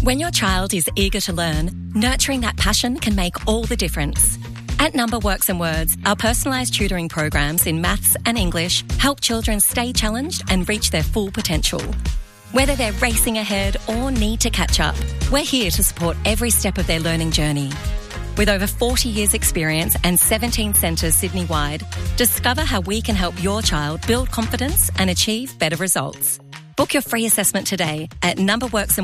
When your child is eager to learn, nurturing that passion can make all the difference. At Number Works and Words, our personalised tutoring programs in maths and English help children stay challenged and reach their full potential. Whether they're racing ahead or need to catch up, we're here to support every step of their learning journey. With over 40 years' experience and 17 centres Sydney-wide, discover how we can help your child build confidence and achieve better results. Book your free assessment today at numberworks and